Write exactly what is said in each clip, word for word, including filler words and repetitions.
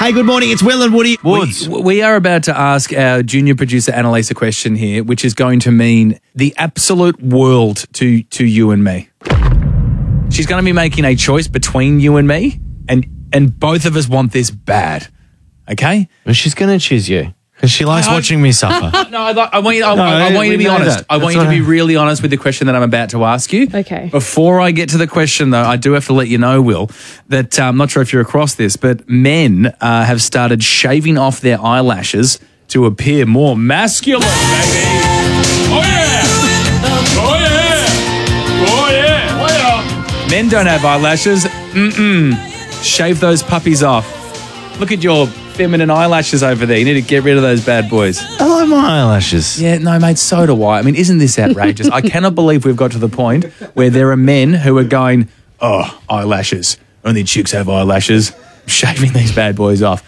Hey, good morning. It's Will and Woody. Woods. We, we are about to ask our junior producer Annalise a question here, which is going to mean the absolute world to to you and me. She's going to be making a choice between you and me, and and both of us want this bad. Okay? Well, she's going to choose you because she likes I- watching me suffer. No, I, like- I want you. I, No, I, I want you to we be know honest. that. I want That's you to what be I- really honest with the question that I'm about to ask you. Okay. Before I get to the question, though, I do have to let you know, Will, that uh, I'm not sure if you're across this, but men uh, have started shaving off their eyelashes to appear more masculine, baby. Oh yeah! Oh yeah! Oh yeah! Oh yeah! Men don't have eyelashes. Mm-mm. Shave those puppies off. Look at your feminine eyelashes over there. You need to get rid of those bad boys. I like my eyelashes. Yeah, no, mate, so do I. I mean, isn't this outrageous? I cannot believe we've got to the point where there are men who are going, oh, eyelashes. Only chicks have eyelashes. Shaving these bad boys off.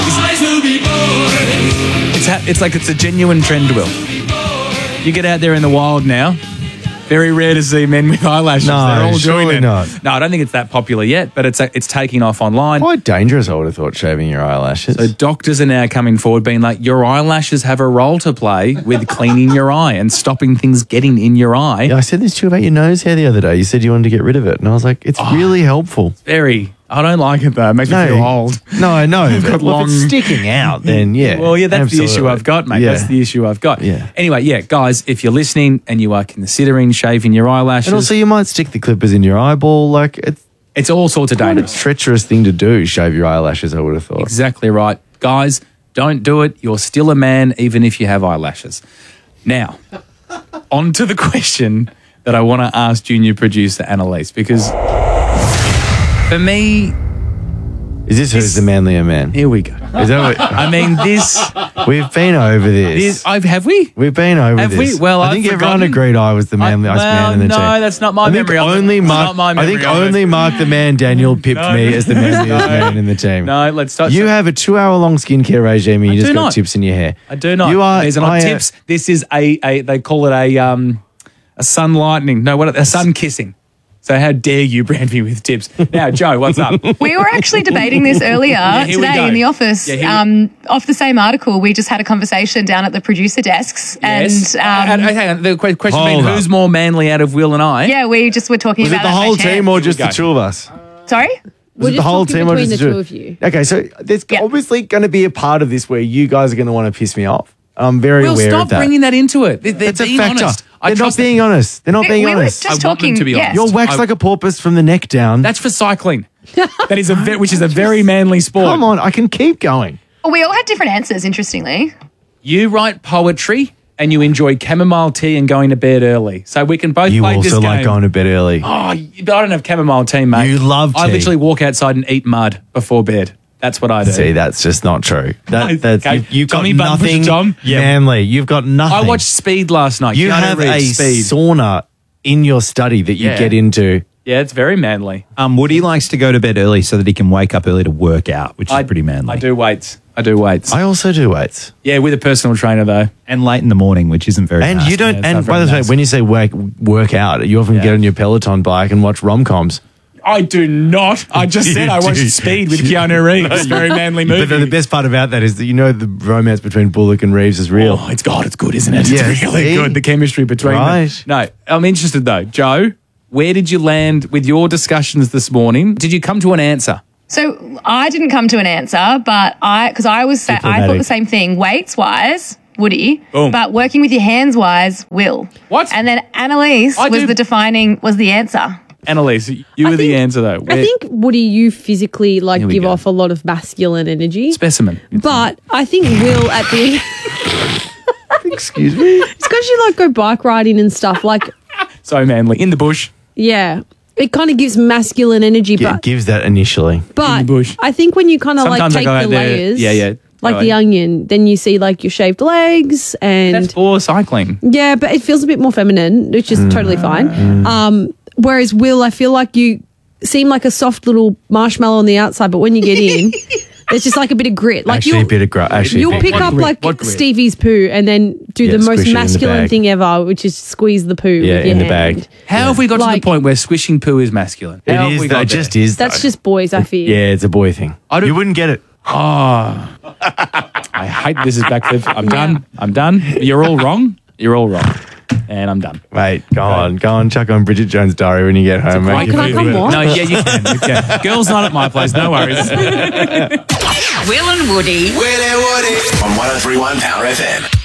It's, ha- it's like it's a genuine trend, Will. You get out there in the wild now, very rare to see men with eyelashes. No, They're all doing surely it. not. No, I don't think it's that popular yet, but it's it's taking off online. Quite dangerous, I would have thought, shaving your eyelashes. So doctors are now coming forward being like, your eyelashes have a role to play with cleaning your eye and stopping things getting in your eye. Yeah, I said this to you about your nose hair the other day. You said you wanted to get rid of it. And I was like, it's Oh. really helpful. Very. I don't like it though. It makes me feel old. No, I know. but got well, if it's long- sticking out, then yeah. Well, yeah, that's the issue absolutely. I've got, mate. Yeah. That's the issue I've got. Yeah. Anyway, yeah, guys, if you're listening and you are considering shaving your eyelashes, And also, you might stick the clippers in your eyeball. Like, it's it's all sorts of quite a dangerous. treacherous thing to do, shave your eyelashes, I would have thought. Exactly right. Guys, don't do it. You're still a man, even if you have eyelashes. Now, on to the question that I want to ask junior producer Annalise, because for me, Is this who's the manlier man? here we go. Is that what, I mean, this, we've been over this. this I've, have we? We've been over Have we? this. Well, I I've think everyone forgotten. agreed I was the manliest I- well, man in the no, team. that's not my I think memory of it. only It's Mark. not my I think memory of it. only Mark the Man Daniel pipped No. me as the manliest No. man in the team. No, let's start. You have a two-hour-long skincare regime, and you I just do got not. tips in your hair. I do not. You are. These are not I, uh, tips. This is a, a they call it a um a sun lightning. No, what a sun kissing. So how dare you brand me with tips? Now, Joe, what's up? We were actually debating this earlier here we go. today in the office. Yeah, here we- um, off the same article, we just had a conversation down at the producer desks. Yes. And Uh, um, uh, hang on. The que- question Hold being, up. who's more manly out of Will and I? yeah, we just were talking Was it about the that whole by chance. team or just Here the we two of us? Sorry? Was We're it the just whole talking team or between just the the two of you. Okay, so there's Yeah. obviously going to be a part of this where you guys are going to want to piss me off. I'm very Will, aware stop of that. bringing that into it. They- They're It's a being factor. honest. I They're not trust them. being honest. They're not We- being we were honest. just I want talking, them to be yes. honest. You're waxed I- like a porpoise from the neck down. That's for cycling. That is a ve- which is a very manly sport. Come on, I can keep going. Well, we all had different answers, interestingly. You write poetry and you enjoy chamomile tea and going to bed early. So we can both You play this also game. like going to bed early. Oh, you- but I don't have chamomile tea, mate. You love I tea. literally walk outside and eat mud before bed. That's what I do. See, that's just not true. That, No, that's, okay. you, you've got Tommy Button nothing push Tom. Yeah. manly. You've got nothing. I watched Speed last night. You Keanu have a Reeves, Speed. sauna in your study that you Yeah. get into. Yeah, it's very manly. Um, Woody likes to go to bed early so that he can wake up early to work out, which is I, pretty manly. I do weights. I do weights. I also do weights. yeah, with a personal trainer though. And late in the morning, which isn't very And nice. you don't, it's and not by very the way, nice. when you say work, work out, you often Yeah. get on your Peloton bike and watch rom-coms. I do not. I just said I watched do. Speed with Keanu Reeves. It's a very manly movie. But the, the best part about that is that you know the romance between Bullock and Reeves is real. Oh, it's God, it's good, isn't it? Yeah, It's really see? good. The chemistry between Right. them. No, I'm interested though. Joe, where did you land with your discussions this morning? Did you come to an answer? So I didn't come to an answer, but I, because I was, sa- I thought Diplomatic. the same thing. Weights wise, Woody, Boom. but working with your hands wise, Will. What? And then Annalise I was do- the defining, was the answer. Annalise, you were the think- answer though. I Where- think, Woody, you physically like Here we give go. off a lot of masculine energy. specimen. But I think Will at the Excuse me. it's because you like go bike riding and stuff. Like, So manly. In the bush. yeah, it kind of gives masculine energy. It But gives that initially. but the bush. I think when you kind of like Sometimes I take go the out there- layers, yeah, yeah. like Go the ahead. onion, then you see like your shaved legs and That's for cycling. yeah, but it feels a bit more feminine, which is totally fine. Um, whereas Will, I feel like you seem like a soft little marshmallow on the outside, but when you get in, there's just like a bit of grit. Like Actually, you'll, a bit of grit. Actually, a you'll bit- pick What up grit? like What grit? Stevie's poo and then do Yeah, the squish most it in the masculine bag. thing ever, which is squeeze the poo. Yeah, with your in the hand. bag. How have we got to Like- the point where squishing poo is masculine? It How have is. we Though, got it there? just is. That's though. just boys, I feel. Yeah, it's a boy thing. I don't- You wouldn't get it. Oh, I hate this is backflip. I'm done. I'm done. You're all wrong. You're all wrong. And I'm done. Mate, go on. Go on, chuck on Bridget Jones' Diary when you get home, mate. Great Can I movie. come on? No, yeah, you can. You can. Girls' night at my place. No worries. Will and Woody. Will and Woody. On one oh three point one Power F M.